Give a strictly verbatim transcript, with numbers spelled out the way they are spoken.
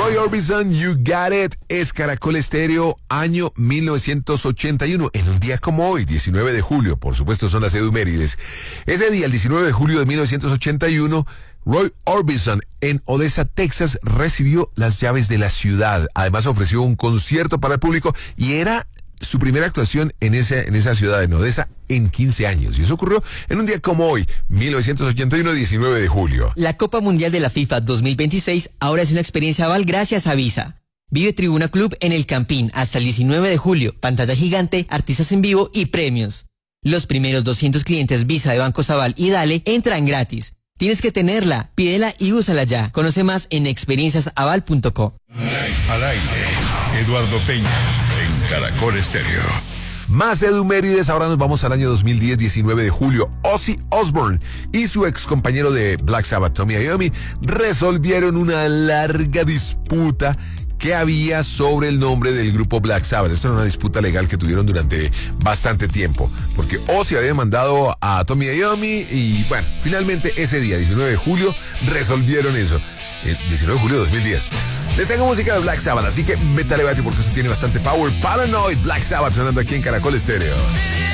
Roy Orbison, You Got It, es Caracol Estéreo, año mil novecientos ochenta y uno, en un día como hoy, diecinueve de julio, por supuesto son las edumérides. Ese día, el diecinueve de julio de mil novecientos ochenta y uno, Roy Orbison en Odessa, Texas, recibió las llaves de la ciudad. Además ofreció un concierto para el público y era su primera actuación en esa, en esa ciudad, en Odessa, en quince años. Y eso ocurrió en un día como hoy, mil novecientos ochenta y uno, diecinueve de julio. La Copa Mundial de la FIFA dos mil veintiséis ahora es una experiencia Aval gracias a Visa. Vive Tribuna Club en El Campín hasta el diecinueve de julio. Pantalla gigante, artistas en vivo y premios. Los primeros doscientos clientes Visa de Banco Aval y Dale entran gratis. Tienes que tenerla, pídela y úsala ya. Conoce más en experiencias aval punto co. Al aire, Eduardo Peña, en Caracol Estéreo. Más edumérides, ahora nos vamos al año dos mil diez, diecinueve de julio. Ozzy Osbourne y su ex compañero de Black Sabbath, Tommy Iommi, resolvieron una larga disputa que había sobre el nombre del grupo Black Sabbath. Esto era una disputa legal que tuvieron durante bastante tiempo, porque Ozzy había demandado a Tommy Iommi y bueno, finalmente ese día, diecinueve de julio, resolvieron eso. El diecinueve de julio de dos mil diez. Les tengo música de Black Sabbath, así que métale batio porque eso tiene bastante power. Paranoid, Black Sabbath sonando aquí en Caracol Estéreo.